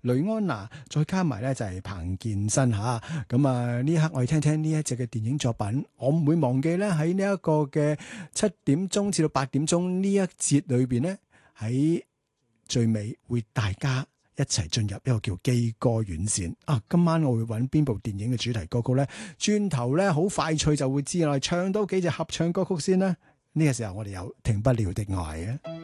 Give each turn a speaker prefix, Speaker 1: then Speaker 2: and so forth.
Speaker 1: 雷安娜，再加埋咧就係彭健新嚇。咁啊呢一刻我哋聽聽呢一隻嘅電影作品，我唔會忘記咧喺呢一個嘅7點至到8點呢一節裏邊咧，喺最尾會大家一齊進入一個叫基歌院線啊！今晚我會揾邊部電影嘅主題歌曲咧，轉頭咧好快脆就會知啦。唱多幾隻合唱歌曲先啦。呢個時候我哋有停不了的愛啊！